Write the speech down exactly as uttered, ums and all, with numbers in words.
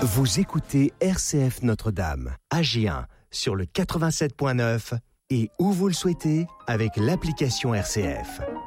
Vous écoutez R C F Notre-Dame, A G un, sur le quatre-vingt-sept point neuf et où vous le souhaitez avec l'application R C F.